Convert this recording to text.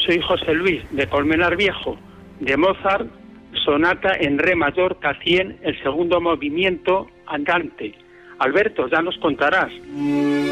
soy José Luis, de Colmenar Viejo, de Mozart, sonata en re mayor K100, el segundo movimiento andante. Alberto, ya nos contarás.